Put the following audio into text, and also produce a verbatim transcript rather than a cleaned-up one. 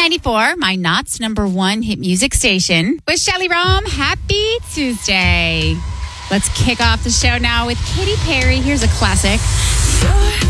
ninety-four, my Knott's number one hit music station. With Shelly Rome, happy Tuesday. Let's kick off the show now with Katy Perry. Here's a classic.